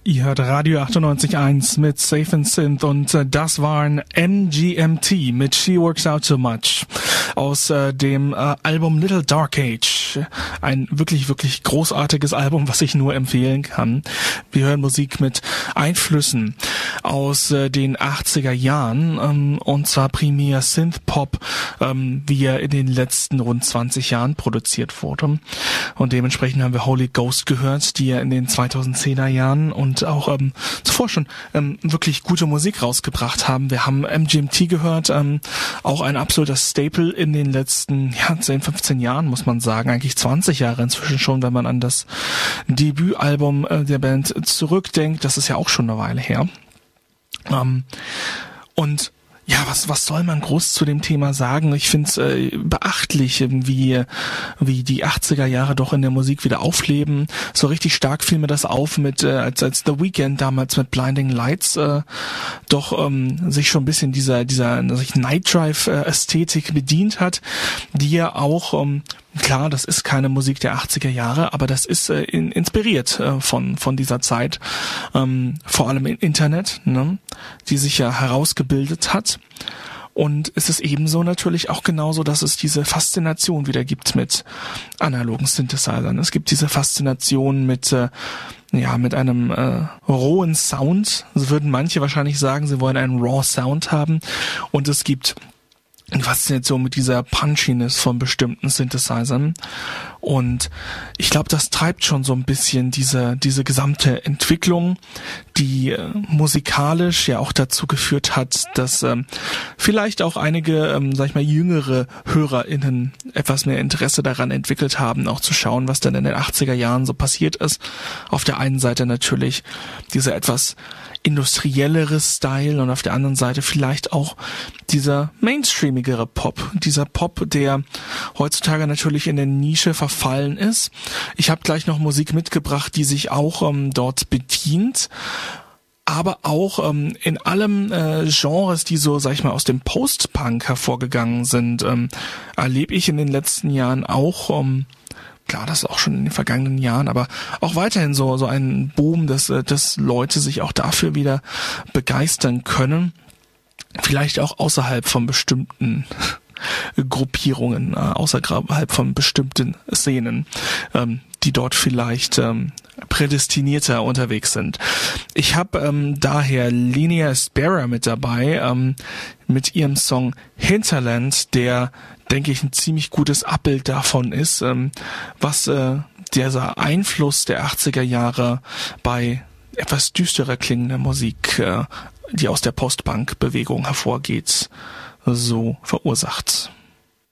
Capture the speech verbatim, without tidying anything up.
Ihr hört Radio achtundneunzig Komma eins mit Safe and Synth und äh, das waren M G M T mit She Works Out So Much aus äh, dem äh, Album Little Dark Age. Ein wirklich, wirklich großartiges Album, was ich nur empfehlen kann. Wir hören Musik mit Einflüssen aus äh, den achtziger Jahren ähm, und zwar primär Synth-Pop, ähm, wie er in den letzten rund zwanzig Jahren produziert wurde. Und dementsprechend haben wir Holy Ghost gehört, die ja in den zweitausendzehner Jahren und auch ähm, zuvor schon ähm, wirklich gute Musik rausgebracht haben. Wir haben M G M T gehört, ähm, auch ein absoluter Staple in den letzten ja, zehn, fünfzehn Jahren, muss man sagen, eigentlich zwanzig Jahre inzwischen schon, wenn man an das Debütalbum äh, der Band zurückdenkt. Das ist ja auch schon eine Weile her. Ähm, und ja, was was soll man groß zu dem Thema sagen? Ich finde es äh, beachtlich, wie wie die achtziger Jahre doch in der Musik wieder aufleben. So richtig stark fiel mir das auf, mit äh, als als The Weeknd damals mit Blinding Lights äh, doch ähm, sich schon ein bisschen dieser dieser sich Night Drive äh, Ästhetik bedient hat, die ja auch ähm, klar, das ist keine Musik der achtziger Jahre, aber das ist äh, in, inspiriert äh, von von dieser Zeit, ähm, vor allem im Internet, ne, die sich ja herausgebildet hat. Und es ist ebenso natürlich auch genauso, dass es diese Faszination wieder gibt mit analogen Synthesizern. Es gibt diese Faszination mit äh, ja mit einem äh, rohen Sound. So würden manche wahrscheinlich sagen, sie wollen einen Raw Sound haben. Und es gibt die Faszination mit dieser Punchiness von bestimmten Synthesizern. Und ich glaube, das treibt schon so ein bisschen diese diese gesamte Entwicklung, die äh, musikalisch ja auch dazu geführt hat, dass ähm, vielleicht auch einige, ähm, sag ich mal, jüngere HörerInnen etwas mehr Interesse daran entwickelt haben, auch zu schauen, was denn in den achtziger Jahren so passiert ist. Auf der einen Seite natürlich dieser etwas industriellere Style und auf der anderen Seite vielleicht auch dieser mainstreamigere Pop, dieser Pop, der heutzutage natürlich in der Nische verfallen ist. Ich habe gleich noch Musik mitgebracht, die sich auch ähm, dort bedient, aber auch ähm, in allem äh, Genres, die so, sag ich mal, aus dem Post-Punk hervorgegangen sind, ähm, erlebe ich in den letzten Jahren auch ähm, klar, das ist auch schon in den vergangenen Jahren, aber auch weiterhin so so ein Boom, dass dass Leute sich auch dafür wieder begeistern können. Vielleicht auch außerhalb von bestimmten Gruppierungen, außerhalb von bestimmten Szenen, ähm, die dort vielleicht ähm, prädestinierter unterwegs sind. Ich habe ähm, daher Linnea Spera mit dabei, ähm, mit ihrem Song Hinterland, der, denke ich, ein ziemlich gutes Abbild davon ist, ähm, was äh, dieser Einfluss der achtziger Jahre bei etwas düsterer klingender Musik, äh, die aus der Post-Punk-Bewegung hervorgeht, so verursacht.